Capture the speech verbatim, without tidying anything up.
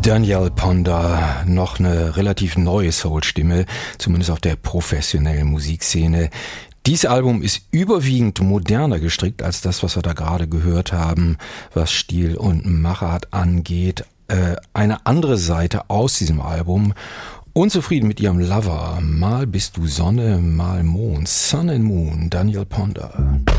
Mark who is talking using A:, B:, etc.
A: Daniel Ponder, noch eine relativ neue Soul-Stimme, zumindest auf der professionellen Musikszene. Dieses Album ist überwiegend moderner gestrickt als das, was wir da gerade gehört haben, was Stil und Machart angeht. Äh, eine andere Seite aus diesem Album. Unzufrieden mit ihrem Lover. Mal bist du Sonne, mal Mond. Sun and Moon, Daniel Ponder.